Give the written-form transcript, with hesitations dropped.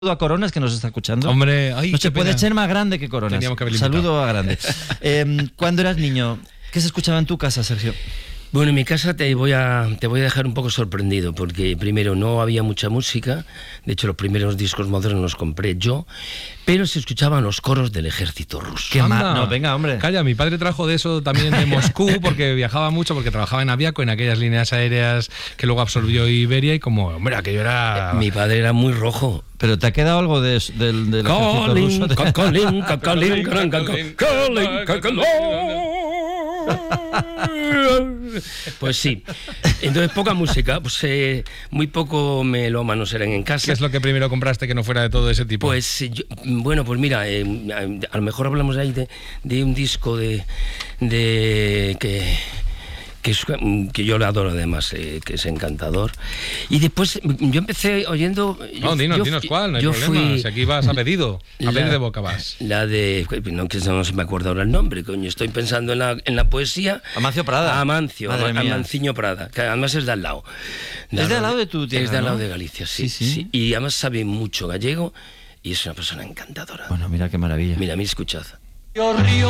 A Coronas, que nos está escuchando. Hombre, ay, no se puede pena. ser más grande que Coronas. Teníamos que haberle invitado. Saludo a grande. Cuando eras niño, ¿qué se escuchaba en tu casa, Sergio? Bueno, en mi casa te voy a dejar un poco sorprendido, porque primero no había mucha música, de hecho los primeros discos modernos los compré yo, pero se escuchaban los coros del ejército ruso. ¿Qué Anda. más? No, venga, hombre. Calla, mi padre trajo de eso también de Moscú, porque viajaba mucho, porque trabajaba en Aviaco, en aquellas líneas aéreas que luego absorbió Iberia, y como, hombre, aquello era... Mi padre era muy rojo. ¿Pero te ha quedado algo del ejército ruso? Pues sí. Entonces poca música, pues muy poco melómanos eran en casa. ¿Qué es lo que primero compraste que no fuera de todo ese tipo? Pues bueno, pues mira, a lo mejor hablamos ahí de un disco que yo le adoro además, que es encantador. Y después yo empecé oyendo... No, dinos cuál, no hay problema. Si aquí vas a pedido, a pedir de boca vas. La de... No se me acuerda ahora el nombre, coño. Estoy pensando en la poesía. Amancio Prada. Amanciño Prada, que además es de al lado. Es de al lado de tu tierra, Es de al lado ¿no? de Galicia, sí. Sí. Y además sabe mucho gallego y es una persona encantadora. Bueno, mira qué maravilla. Mira, escuchad. Río